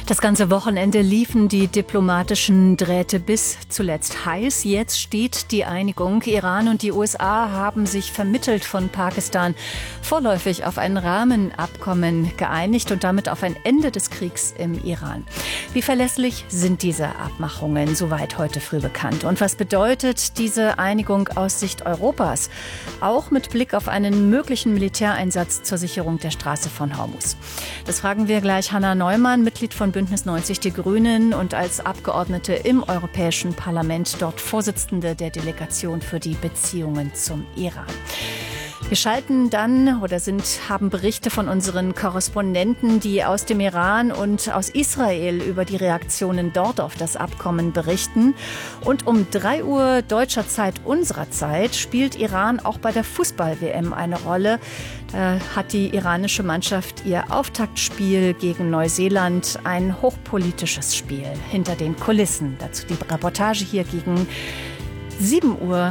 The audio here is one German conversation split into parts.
Das ganze Wochenende liefen die diplomatischen Drähte bis zuletzt heiß. Jetzt steht die Einigung. Iran und die USA haben sich vermittelt von Pakistan vorläufig auf ein Rahmenabkommen geeinigt und damit auf ein Ende des Kriegs im Iran. Wie verlässlich sind diese Abmachungen? Soweit heute früh bekannt. Und was bedeutet diese Einigung aus Sicht Europas? Auch mit Blick auf einen möglichen Militäreinsatz zur Sicherung der Straße von Hormuz. Das fragen wir gleich Hanna Neumann, Mitglied von Bündnis 90 Die Grünen und als Abgeordnete im Europäischen Parlament dort Vorsitzende der Delegation für die Beziehungen zum Iran. Wir schalten dann haben Berichte von unseren Korrespondenten, die aus dem Iran und aus Israel über die Reaktionen dort auf das Abkommen berichten. Und um 3 Uhr deutscher Zeit, unserer Zeit, spielt Iran auch bei der Fußball-WM eine Rolle. Da hat die iranische Mannschaft ihr Auftaktspiel gegen Neuseeland, ein hochpolitisches Spiel hinter den Kulissen. Dazu die Reportage hier gegen 7:45 Uhr.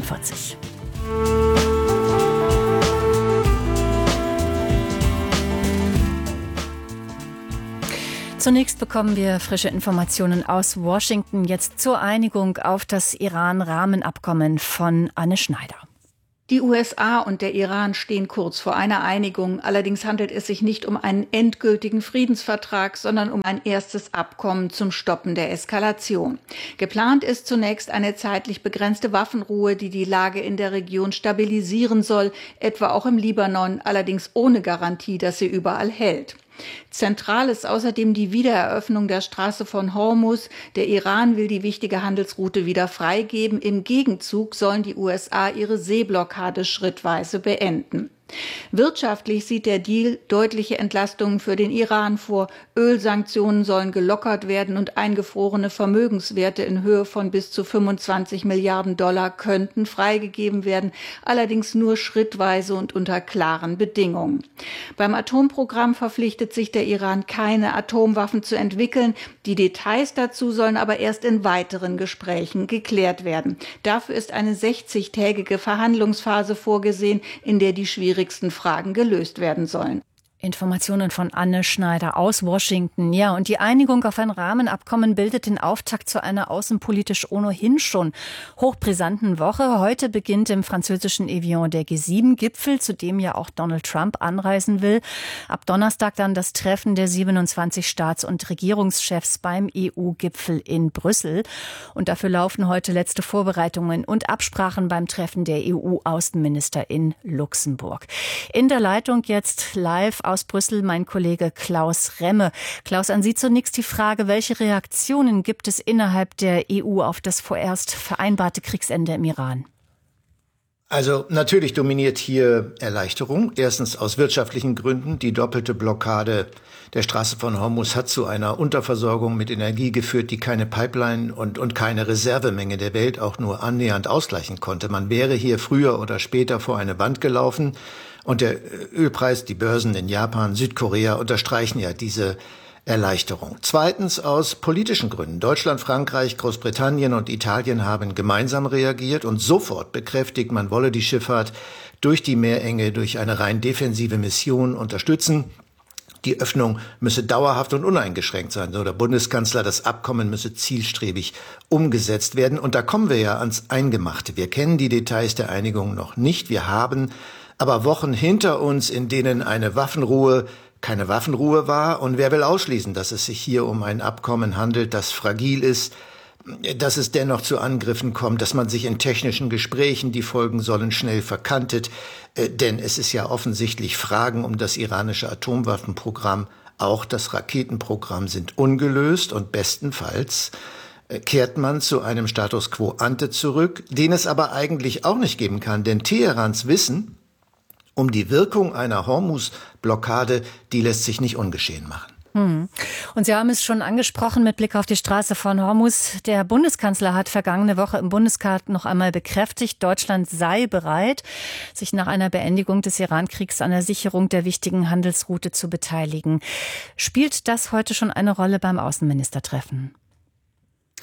Zunächst bekommen wir frische Informationen aus Washington jetzt zur Einigung auf das Iran-Rahmenabkommen von Anne Schneider. Die USA und der Iran stehen kurz vor einer Einigung. Allerdings handelt es sich nicht um einen endgültigen Friedensvertrag, sondern um ein erstes Abkommen zum Stoppen der Eskalation. Geplant ist zunächst eine zeitlich begrenzte Waffenruhe, die die Lage in der Region stabilisieren soll, etwa auch im Libanon, allerdings ohne Garantie, dass sie überall hält. Zentral ist außerdem die Wiedereröffnung der Straße von Hormuz. Der Iran will die wichtige Handelsroute wieder freigeben. Im Gegenzug sollen die USA ihre Seeblockade schrittweise beenden. Wirtschaftlich sieht der Deal deutliche Entlastungen für den Iran vor. Ölsanktionen sollen gelockert werden und eingefrorene Vermögenswerte in Höhe von bis zu 25 Milliarden Dollar könnten freigegeben werden, allerdings nur schrittweise und unter klaren Bedingungen. Beim Atomprogramm verpflichtet sich der Iran, keine Atomwaffen zu entwickeln. Die Details dazu sollen aber erst in weiteren Gesprächen geklärt werden. Dafür ist eine 60-tägige Verhandlungsphase vorgesehen, in der die schwierigsten Fragen gelöst werden sollen. Informationen von Anne Schneider aus Washington. Ja, und die Einigung auf ein Rahmenabkommen bildet den Auftakt zu einer außenpolitisch ohnehin schon hochbrisanten Woche. Heute beginnt im französischen Evian der G7-Gipfel, zu dem ja auch Donald Trump anreisen will. Ab Donnerstag dann das Treffen der 27 Staats- und Regierungschefs beim EU-Gipfel in Brüssel. Und dafür laufen heute letzte Vorbereitungen und Absprachen beim Treffen der EU-Außenminister in Luxemburg. In der Leitung jetzt live aus Brüssel mein Kollege Klaus Remme. Klaus, an Sie zunächst die Frage, welche Reaktionen gibt es innerhalb der EU auf das vorerst vereinbarte Kriegsende im Iran? Also natürlich dominiert hier Erleichterung. Erstens aus wirtschaftlichen Gründen. Die doppelte Blockade der Straße von Hormuz hat zu einer Unterversorgung mit Energie geführt, die keine Pipeline und keine Reservemenge der Welt auch nur annähernd ausgleichen konnte. Man wäre hier früher oder später vor eine Wand gelaufen. Und der Ölpreis, die Börsen in Japan, Südkorea unterstreichen ja diese Erleichterung. Zweitens aus politischen Gründen. Deutschland, Frankreich, Großbritannien und Italien haben gemeinsam reagiert und sofort bekräftigt, man wolle die Schifffahrt durch die Meerenge, durch eine rein defensive Mission unterstützen. Die Öffnung müsse dauerhaft und uneingeschränkt sein. So der Bundeskanzler, das Abkommen müsse zielstrebig umgesetzt werden. Und da kommen wir ja ans Eingemachte. Wir kennen die Details der Einigung noch nicht. Wir haben aber Wochen hinter uns, in denen eine Waffenruhe keine Waffenruhe war. Und wer will ausschließen, dass es sich hier um ein Abkommen handelt, das fragil ist, dass es dennoch zu Angriffen kommt, dass man sich in technischen Gesprächen, die folgen sollen, schnell verkantet. Denn es ist ja offensichtlich, Fragen um das iranische Atomwaffenprogramm, auch das Raketenprogramm sind ungelöst und bestenfalls kehrt man zu einem Status quo ante zurück, den es aber eigentlich auch nicht geben kann. Denn Teherans Wissen um die Wirkung einer Hormuz-Blockade, die lässt sich nicht ungeschehen machen. Und Sie haben es schon angesprochen mit Blick auf die Straße von Hormuz. Der Bundeskanzler hat vergangene Woche im Bundesrat noch einmal bekräftigt, Deutschland sei bereit, sich nach einer Beendigung des Iran-Kriegs an der Sicherung der wichtigen Handelsroute zu beteiligen. Spielt das heute schon eine Rolle beim Außenministertreffen?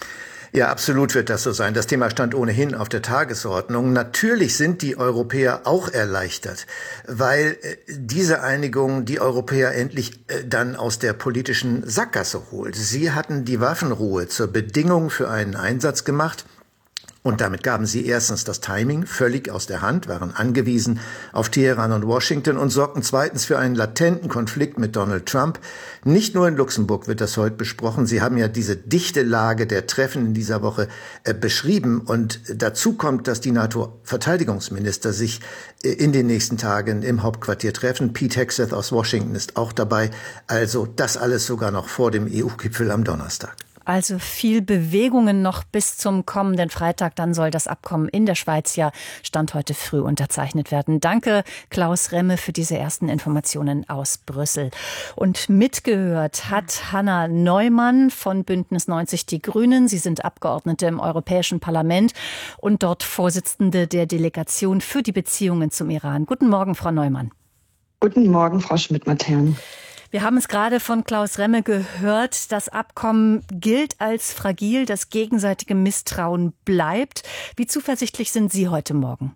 Ja, absolut wird das so sein. Das Thema stand ohnehin auf der Tagesordnung. Natürlich sind die Europäer auch erleichtert, weil diese Einigung die Europäer endlich dann aus der politischen Sackgasse holt. Sie hatten die Waffenruhe zur Bedingung für einen Einsatz gemacht. Und damit gaben sie erstens das Timing völlig aus der Hand, waren angewiesen auf Teheran und Washington und sorgten zweitens für einen latenten Konflikt mit Donald Trump. Nicht nur in Luxemburg wird das heute besprochen. Sie haben ja diese dichte Lage der Treffen in dieser Woche beschrieben. Und dazu kommt, dass die NATO-Verteidigungsminister sich in den nächsten Tagen im Hauptquartier treffen. Pete Hegseth aus Washington ist auch dabei. Also das alles sogar noch vor dem EU-Gipfel am Donnerstag. Also viel Bewegungen noch bis zum kommenden Freitag. Dann soll das Abkommen in der Schweiz ja Stand heute früh unterzeichnet werden. Danke, Klaus Remme, für diese ersten Informationen aus Brüssel. Und mitgehört hat Hanna Neumann von Bündnis 90 Die Grünen. Sie sind Abgeordnete im Europäischen Parlament und dort Vorsitzende der Delegation für die Beziehungen zum Iran. Guten Morgen, Frau Neumann. Guten Morgen, Frau Schmidt-Matern. Wir haben es gerade von Klaus Remme gehört. Das Abkommen gilt als fragil. Das gegenseitige Misstrauen bleibt. Wie zuversichtlich sind Sie heute Morgen?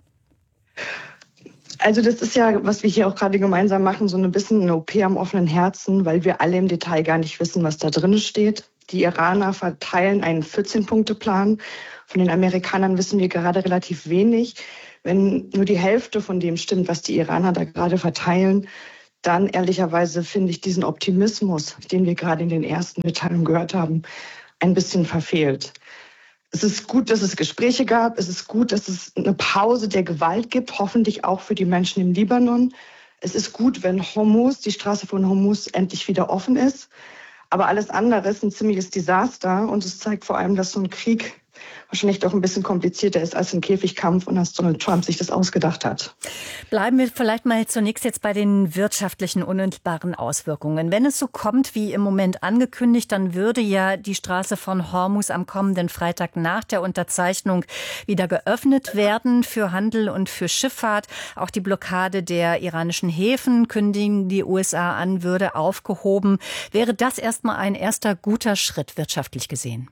Also das ist ja, was wir hier auch gerade gemeinsam machen, so ein bisschen eine OP am offenen Herzen, weil wir alle im Detail gar nicht wissen, was da drin steht. Die Iraner verteilen einen 14-Punkte-Plan. Von den Amerikanern wissen wir gerade relativ wenig. Wenn nur die Hälfte von dem stimmt, was die Iraner da gerade verteilen, dann ehrlicherweise finde ich diesen Optimismus, den wir gerade in den ersten Mitteilungen gehört haben, ein bisschen verfehlt. Es ist gut, dass es Gespräche gab. Es ist gut, dass es eine Pause der Gewalt gibt, hoffentlich auch für die Menschen im Libanon. Es ist gut, wenn die Straße von Hormuz endlich wieder offen ist. Aber alles andere ist ein ziemliches Desaster und es zeigt vor allem, dass so ein Krieg wahrscheinlich doch ein bisschen komplizierter ist als ein Käfigkampf und als Donald Trump sich das ausgedacht hat. Bleiben wir vielleicht mal zunächst jetzt bei den wirtschaftlichen unmittelbaren Auswirkungen. Wenn es so kommt, wie im Moment angekündigt, dann würde ja die Straße von Hormuz am kommenden Freitag nach der Unterzeichnung wieder geöffnet werden für Handel und für Schifffahrt. Auch die Blockade der iranischen Häfen, kündigen die USA an, würde aufgehoben. Wäre das erstmal ein erster guter Schritt wirtschaftlich gesehen?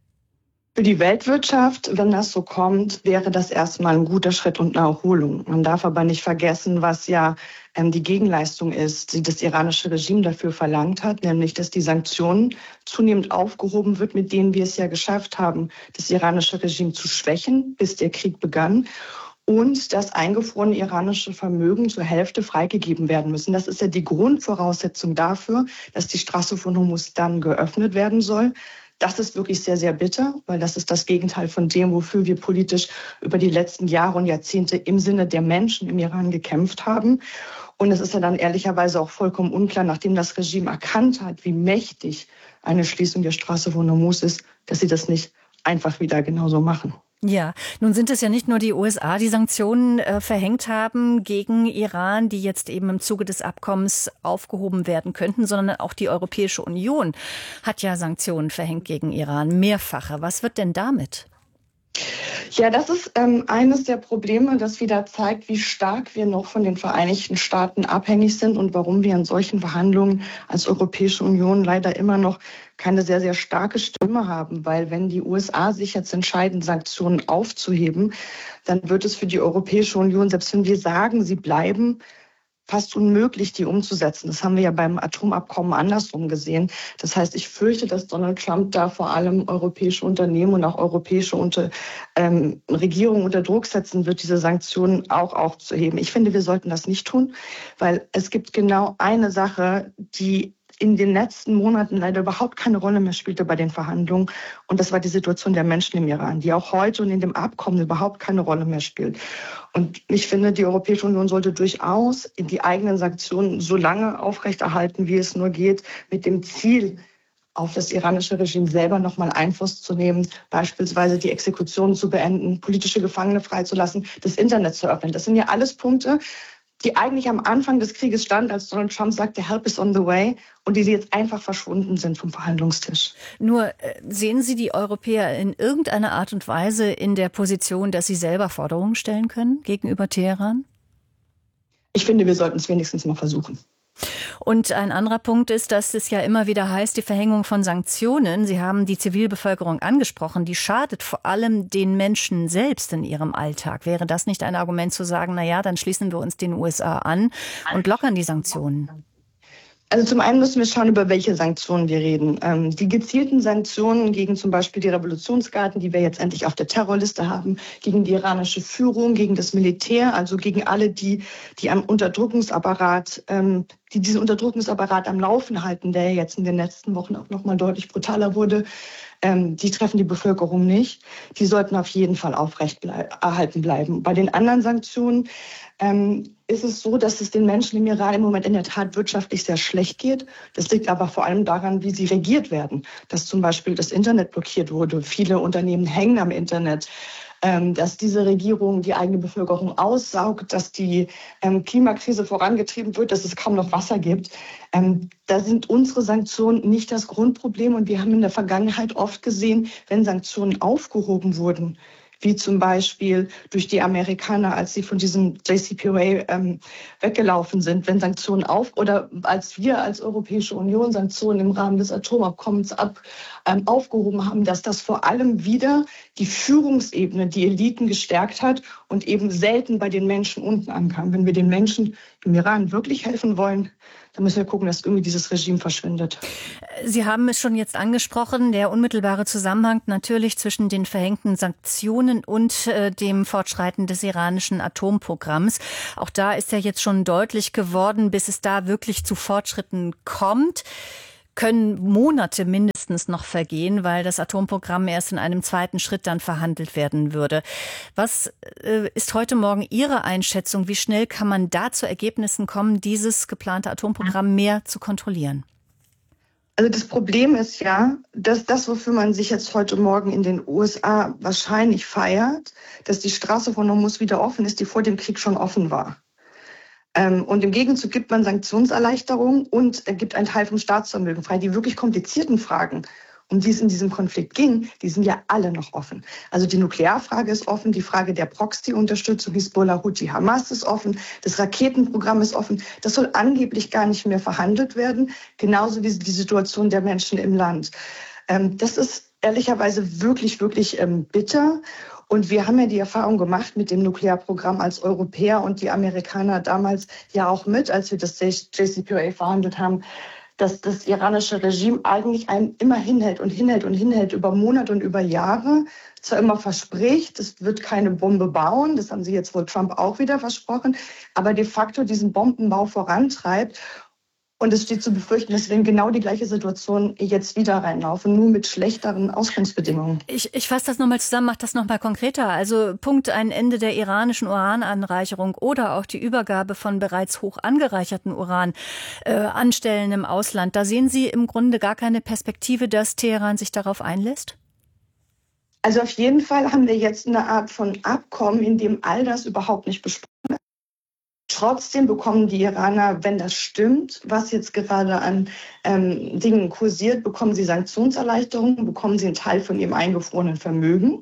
Für die Weltwirtschaft, wenn das so kommt, wäre das erstmal ein guter Schritt und eine Erholung. Man darf aber nicht vergessen, was ja die Gegenleistung ist, die das iranische Regime dafür verlangt hat, nämlich dass die Sanktionen zunehmend aufgehoben wird, mit denen wir es ja geschafft haben, das iranische Regime zu schwächen, bis der Krieg begann. Und das eingefrorene iranische Vermögen zur Hälfte freigegeben werden müssen. Das ist ja die Grundvoraussetzung dafür, dass die Straße von Hormuz dann geöffnet werden soll. Das ist wirklich sehr, sehr bitter, weil das ist das Gegenteil von dem, wofür wir politisch über die letzten Jahre und Jahrzehnte im Sinne der Menschen im Iran gekämpft haben. Und es ist ja dann ehrlicherweise auch vollkommen unklar, nachdem das Regime erkannt hat, wie mächtig eine Schließung der Straße von Hormuz ist, dass sie das nicht einfach wieder genauso machen. Ja, nun sind es ja nicht nur die USA, die Sanktionen verhängt haben gegen Iran, die jetzt eben im Zuge des Abkommens aufgehoben werden könnten, sondern auch die Europäische Union hat ja Sanktionen verhängt gegen Iran, mehrfache. Was wird denn damit? Ja, das ist eines der Probleme, das wieder zeigt, wie stark wir noch von den Vereinigten Staaten abhängig sind und warum wir in solchen Verhandlungen als Europäische Union leider immer noch keine sehr, sehr starke Stimme haben. Weil wenn die USA sich jetzt entscheiden, Sanktionen aufzuheben, dann wird es für die Europäische Union, selbst wenn wir sagen, sie bleiben, fast unmöglich, die umzusetzen. Das haben wir ja beim Atomabkommen andersrum gesehen. Das heißt, ich fürchte, dass Donald Trump da vor allem europäische Unternehmen und auch europäische Regierungen unter Druck setzen wird, diese Sanktionen auch aufzuheben. Ich finde, wir sollten das nicht tun, weil es gibt genau eine Sache, die in den letzten Monaten leider überhaupt keine Rolle mehr spielte bei den Verhandlungen. Und das war die Situation der Menschen im Iran, die auch heute und in dem Abkommen überhaupt keine Rolle mehr spielt. Und ich finde, die Europäische Union sollte durchaus die eigenen Sanktionen so lange aufrechterhalten, wie es nur geht, mit dem Ziel, auf das iranische Regime selber nochmal Einfluss zu nehmen, beispielsweise die Exekutionen zu beenden, politische Gefangene freizulassen, das Internet zu öffnen. Das sind ja alles Punkte, die eigentlich am Anfang des Krieges stand, als Donald Trump sagte, help is on the way, und die jetzt einfach verschwunden sind vom Verhandlungstisch. Nur sehen Sie die Europäer in irgendeiner Art und Weise in der Position, dass sie selber Forderungen stellen können gegenüber Teheran? Ich finde, wir sollten es wenigstens mal versuchen. Und ein anderer Punkt ist, dass es ja immer wieder heißt, die Verhängung von Sanktionen, Sie haben die Zivilbevölkerung angesprochen, die schadet vor allem den Menschen selbst in ihrem Alltag. Wäre das nicht ein Argument zu sagen, na ja, dann schließen wir uns den USA an und lockern die Sanktionen? Also zum einen müssen wir schauen, über welche Sanktionen wir reden. Die gezielten Sanktionen gegen zum Beispiel die Revolutionsgarden, die wir jetzt endlich auf der Terrorliste haben, gegen die iranische Führung, gegen das Militär, also gegen alle, die am Unterdrückungsapparat, die diesen Unterdrückungsapparat am Laufen halten, der jetzt in den letzten Wochen auch nochmal deutlich brutaler wurde, die treffen die Bevölkerung nicht. Die sollten auf jeden Fall erhalten bleiben. Bei den anderen Sanktionen ist es so, dass es den Menschen im Iran im Moment in der Tat wirtschaftlich sehr schlecht geht. Das liegt aber vor allem daran, wie sie regiert werden. Dass zum Beispiel das Internet blockiert wurde. Viele Unternehmen hängen am Internet. Dass diese Regierung die eigene Bevölkerung aussaugt, dass die Klimakrise vorangetrieben wird, dass es kaum noch Wasser gibt. Da sind unsere Sanktionen nicht das Grundproblem. Und wir haben in der Vergangenheit oft gesehen, wenn Sanktionen aufgehoben wurden, wie zum Beispiel durch die Amerikaner, als sie von diesem JCPOA weggelaufen sind, wenn Sanktionen oder als wir als Europäische Union Sanktionen im Rahmen des Atomabkommens aufgehoben haben, dass das vor allem wieder die Führungsebene, die Eliten gestärkt hat und eben selten bei den Menschen unten ankam. Wenn wir den Menschen im Iran wirklich helfen wollen, dann müssen wir gucken, dass irgendwie dieses Regime verschwindet. Sie haben es schon jetzt angesprochen, der unmittelbare Zusammenhang natürlich zwischen den verhängten Sanktionen und dem Fortschreiten des iranischen Atomprogramms. Auch da ist ja jetzt schon deutlich geworden, bis es da wirklich zu Fortschritten kommt, können Monate mindestens noch vergehen, weil das Atomprogramm erst in einem zweiten Schritt dann verhandelt werden würde. Was ist heute Morgen Ihre Einschätzung? Wie schnell kann man da zu Ergebnissen kommen, dieses geplante Atomprogramm mehr zu kontrollieren? Also das Problem ist ja, dass das, wofür man sich jetzt heute Morgen in den USA wahrscheinlich feiert, dass die Straße von Hormuz wieder offen ist, die vor dem Krieg schon offen war. Und im Gegenzug gibt man Sanktionserleichterungen und gibt einen Teil vom Staatsvermögen frei. Die wirklich komplizierten Fragen, um die es in diesem Konflikt ging, die sind ja alle noch offen. Also die Nuklearfrage ist offen, die Frage der Proxy-Unterstützung, Hisbollah, Houthi, Hamas ist offen, das Raketenprogramm ist offen. Das soll angeblich gar nicht mehr verhandelt werden, genauso wie die Situation der Menschen im Land. Das ist ehrlicherweise wirklich, wirklich bitter. Und wir haben ja die Erfahrung gemacht mit dem Nuklearprogramm als Europäer und die Amerikaner damals ja auch mit, als wir das JCPOA verhandelt haben, dass das iranische Regime eigentlich einen immer hinhält über Monate und über Jahre. Zwar immer verspricht, es wird keine Bombe bauen, das haben sie jetzt wohl Trump auch wieder versprochen, aber de facto diesen Bombenbau vorantreibt. Und es steht zu befürchten, dass wir in genau die gleiche Situation jetzt wieder reinlaufen, nur mit schlechteren Ausgangsbedingungen. Ich fasse das nochmal zusammen, mache das nochmal konkreter. Also Punkt, ein Ende der iranischen Urananreicherung oder auch die Übergabe von bereits hoch angereicherten Uran an Stellen im Ausland. Da sehen Sie im Grunde gar keine Perspektive, dass Teheran sich darauf einlässt? Also auf jeden Fall haben wir jetzt eine Art von Abkommen, in dem all das überhaupt nicht besprochen wird. Trotzdem bekommen die Iraner, wenn das stimmt, was jetzt gerade an Dingen kursiert, bekommen sie Sanktionserleichterungen, bekommen sie einen Teil von ihrem eingefrorenen Vermögen.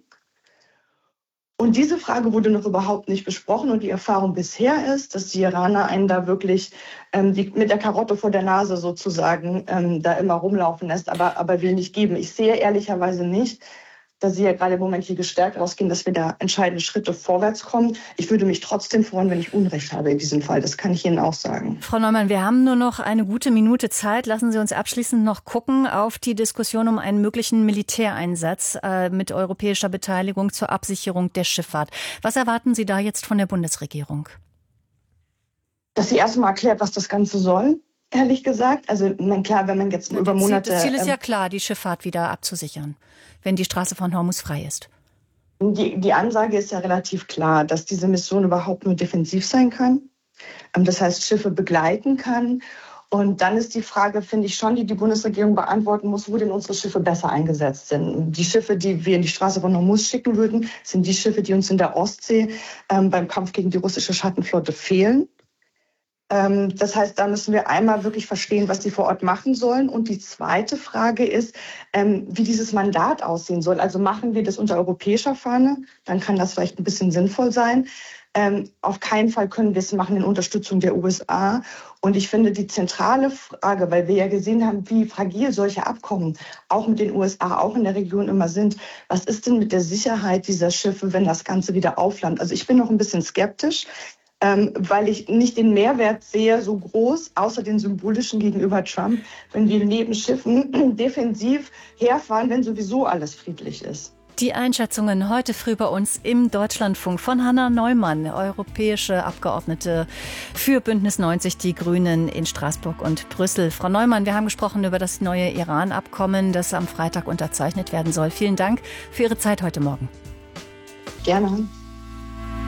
Und diese Frage wurde noch überhaupt nicht besprochen. Und die Erfahrung bisher ist, dass die Iraner einen da wirklich mit der Karotte vor der Nase sozusagen da immer rumlaufen lässt, aber will nicht geben. Ich sehe ehrlicherweise nicht, da Sie ja gerade im Moment hier gestärkt ausgehen, dass wir da entscheidende Schritte vorwärts kommen. Ich würde mich trotzdem freuen, wenn ich Unrecht habe in diesem Fall. Das kann ich Ihnen auch sagen. Frau Neumann, wir haben nur noch eine gute Minute Zeit. Lassen Sie uns abschließend noch gucken auf die Diskussion um einen möglichen Militäreinsatz mit europäischer Beteiligung zur Absicherung der Schifffahrt. Was erwarten Sie da jetzt von der Bundesregierung? Dass sie erstmal erklärt, was das Ganze soll. Ehrlich gesagt, also klar, wenn man jetzt über Monate... Das Ziel ist ja klar, die Schifffahrt wieder abzusichern, wenn die Straße von Hormuz frei ist. Die Ansage ist ja relativ klar, dass diese Mission überhaupt nur defensiv sein kann. Das heißt, Schiffe begleiten kann. Und dann ist die Frage, finde ich schon, die Bundesregierung beantworten muss, wo denn unsere Schiffe besser eingesetzt sind. Die Schiffe, die wir in die Straße von Hormuz schicken würden, sind die Schiffe, die uns in der Ostsee beim Kampf gegen die russische Schattenflotte fehlen. Das heißt, da müssen wir einmal wirklich verstehen, was sie vor Ort machen sollen. Und die zweite Frage ist, wie dieses Mandat aussehen soll. Also machen wir das unter europäischer Fahne, dann kann das vielleicht ein bisschen sinnvoll sein. Auf keinen Fall können wir es machen in Unterstützung der USA. Und ich finde die zentrale Frage, weil wir ja gesehen haben, wie fragil solche Abkommen auch mit den USA, auch in der Region immer sind. Was ist denn mit der Sicherheit dieser Schiffe, wenn das Ganze wieder auflandet? Also ich bin noch ein bisschen skeptisch, weil ich nicht den Mehrwert sehe, so groß, außer den symbolischen gegenüber Trump, wenn wir neben Schiffen defensiv herfahren, wenn sowieso alles friedlich ist. Die Einschätzungen heute früh bei uns im Deutschlandfunk von Hanna Neumann, europäische Abgeordnete für Bündnis 90, die Grünen in Straßburg und Brüssel. Frau Neumann, wir haben gesprochen über das neue Iran-Abkommen, das am Freitag unterzeichnet werden soll. Vielen Dank für Ihre Zeit heute Morgen. Gerne.